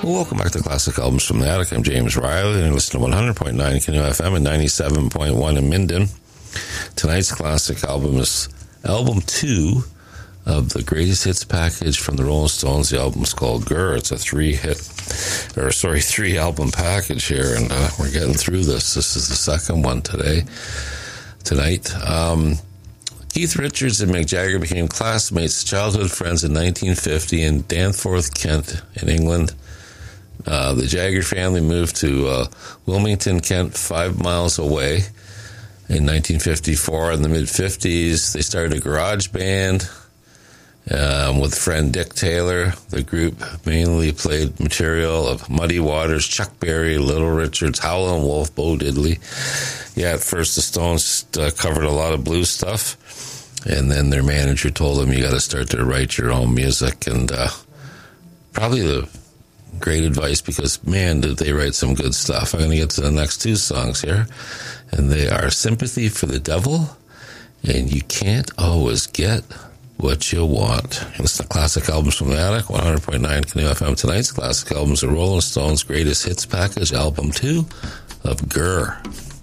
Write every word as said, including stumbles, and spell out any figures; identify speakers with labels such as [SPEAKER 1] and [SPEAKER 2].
[SPEAKER 1] Well, welcome back to Classic Albums from the Attic. I'm James Riley, and you listen to one hundred point nine Canoe F M and ninety-seven point one in Minden. Tonight's classic album is album two of the greatest hits package from the Rolling Stones. The album's called Gurr. It's a three-hit, or sorry, three-album package here, and uh, we're getting through this. This is the second one today, tonight. Um, Keith Richards and Mick Jagger became classmates, childhood friends in nineteen fifty in Danforth, Kent, in England. Uh, the Jagger family moved to uh, Wilmington, Kent, five miles away in nineteen fifty-four. In the mid-fifties, they started a garage band um, with friend Dick Taylor. The group mainly played material of Muddy Waters, Chuck Berry, Little Richards, Howlin' Wolf, Bo Diddley. Yeah, at first the Stones uh, covered a lot of blues stuff, and then their manager told them, you got to start to write your own music, and uh, probably the great advice, because, man, did they write some good stuff. I'm going to get to the next two songs here, and they are Sympathy for the Devil and You Can't Always Get What You Want. Listen to Classic Albums from the Attic, one hundred point nine Canoe F M. Tonight's Classic Albums are Rolling Stones' Greatest Hits Package, Album two of Gurr.